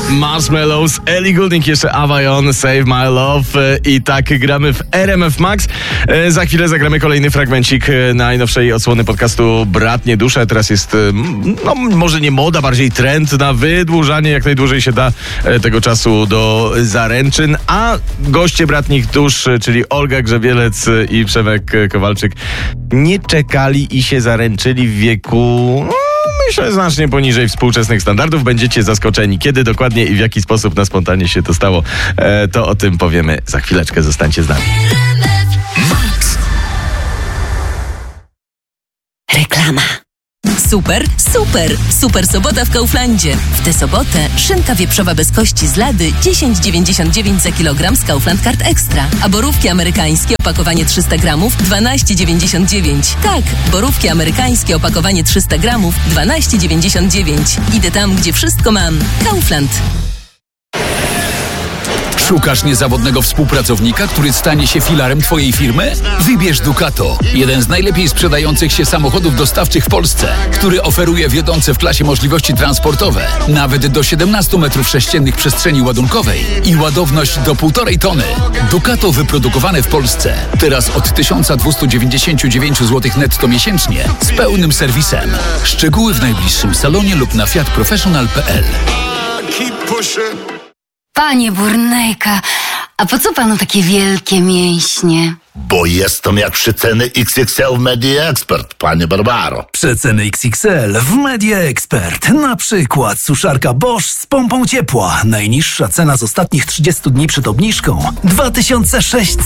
Marshmallows, Ellie Goulding, jeszcze Avayon, Save My Love i tak gramy w RMF Max. Za chwilę zagramy kolejny fragmencik najnowszej odsłony podcastu Bratnie Dusze. Teraz jest, no może nie moda, bardziej trend na wydłużanie jak najdłużej się da tego czasu do zaręczyn, a goście Bratnich Dusz, czyli Olga Grzebielec i Przemek Kowalczyk, nie czekali i się zaręczyli w wieku... myślę, znacznie poniżej współczesnych standardów. Będziecie zaskoczeni, kiedy dokładnie i w jaki sposób na spontanie się to stało. To o tym powiemy za chwileczkę. Zostańcie z nami. Reklama. Super sobota w Kauflandzie. W tę sobotę szynka wieprzowa bez kości z lady 10,99 za kilogram z Kaufland Card Extra. A borówki amerykańskie opakowanie 300 gramów 12,99. Tak, borówki amerykańskie opakowanie 300 gramów 12,99. Idę tam, gdzie wszystko mam. Kaufland. Szukasz niezawodnego współpracownika, który stanie się filarem Twojej firmy? Wybierz Ducato, jeden z najlepiej sprzedających się samochodów dostawczych w Polsce, który oferuje wiodące w klasie możliwości transportowe, nawet do 17 m3 przestrzeni ładunkowej i ładowność do 1,5 tony. Ducato wyprodukowane w Polsce, teraz od 1299 zł netto miesięcznie, z pełnym serwisem. Szczegóły w najbliższym salonie lub na fiatprofessional.pl. Panie Burnejka, a po co panu takie wielkie mięśnie? Bo jestem jak przeceny XXL w Media Expert, panie Barbaro. Przeceny XXL w Media Expert. Na przykład suszarka Bosch z pompą ciepła. Najniższa cena z ostatnich 30 dni przed obniżką 2600